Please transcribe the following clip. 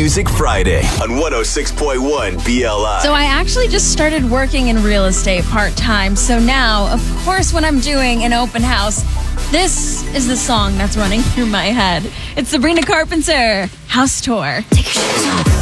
Music Friday on 106.1 BLI. So I actually just started working in real estate part-time. So now, of course, when I'm doing an open house, this is the song that's running through my head. It's Sabrina Carpenter, House Tour. Take your shoes off.